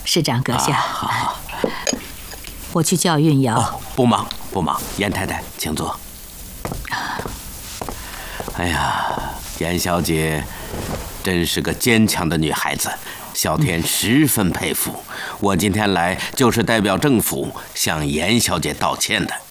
市长阁下。 好， 我去叫运瑶。 哦，不忙，严太太，请坐。哎呀，严小姐真是个坚强的女孩子，小天十分佩服。我今天来就是代表政府向严小姐道歉的。